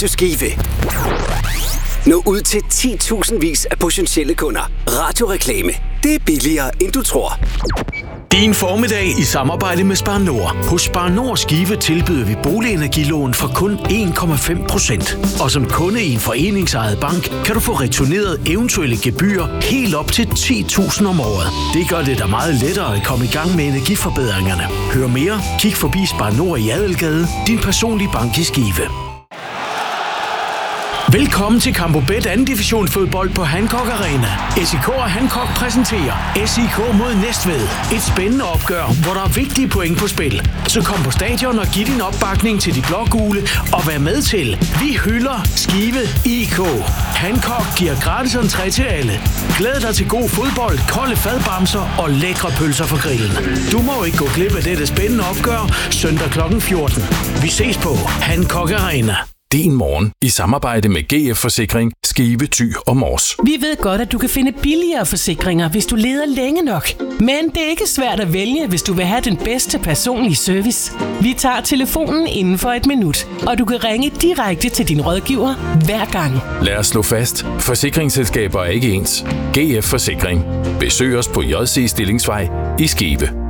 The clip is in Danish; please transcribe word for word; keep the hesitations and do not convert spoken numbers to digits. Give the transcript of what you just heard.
Radio Skive. Nå ud til ti tusind vis af potentielle kunder. Radioreklame. Det er billigere, end du tror. Din formiddag i samarbejde med Spar Nord. Hos Spar Nord Skive tilbyder vi boligenergilån for kun en komma fem procent. Og som kunde i en foreningsejet bank, kan du få returneret eventuelle gebyrer helt op til ti tusind om året. Det gør det da meget lettere at komme i gang med energiforbedringerne. Hør mere, kig forbi Spar Nord i Adelgade, din personlige bank i Skive. Velkommen til Campo Bet anden division fodbold på Hancock Arena. S I K og Hancock præsenterer S I K mod Næstved. Et spændende opgør, hvor der er vigtige point på spil. Så kom på stadion og giv din opbakning til de blågule og vær med til Vi hylder Skive I K. Hancock giver gratis entré til alle. Glæd dig til god fodbold, kolde fadbamser og lækre pølser for grillen. Du må ikke gå glip af dette spændende opgør søndag klokken fjorten. Vi ses på Hancock Arena. Din morgen i samarbejde med G F Forsikring, Skive, Thy og Mors. Vi ved godt, at du kan finde billigere forsikringer, hvis du leder længe nok. Men det er ikke svært at vælge, hvis du vil have den bedste personlige service. Vi tager telefonen inden for et minut, og du kan ringe direkte til din rådgiver hver gang. Lad os slå fast. Forsikringsselskaber er ikke ens. G F Forsikring. Besøg os på J C Stillingsvej i Skive.